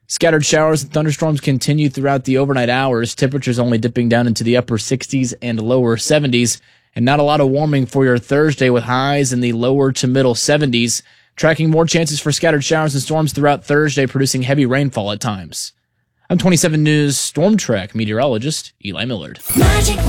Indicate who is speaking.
Speaker 1: Scattered showers and thunderstorms continue throughout the overnight hours. Temperatures only dipping down into the upper 60s and lower 70s. And not a lot of warming for your Thursday with highs in the lower to middle 70s. Tracking more chances for scattered showers and storms throughout Thursday, producing heavy rainfall at times. I'm 27 News Storm Track meteorologist Eli Millard. Magic